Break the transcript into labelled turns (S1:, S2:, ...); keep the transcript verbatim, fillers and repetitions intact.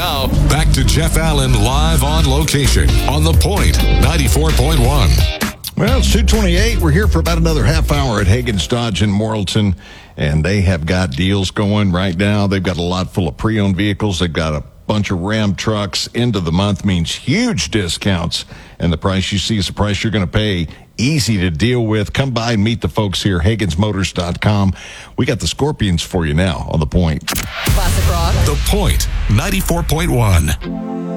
S1: Now, back to Jeff Allen live on location on The Point, ninety-four point one.
S2: Well, it's two twenty-eight. We're here for about another half hour at Hagen's Dodge in Morrilton, and they have got deals going right now. They've got a lot full of pre-owned vehicles. They've got a bunch of Ram trucks. End of the month means huge discounts, and the price you see is the price you're going to pay. Easy to deal with. Come by and meet the folks here, Hagens Motors dot com. We got the Scorpions for you now on The Point.
S3: Classic rock.
S1: The Point, ninety-four point one.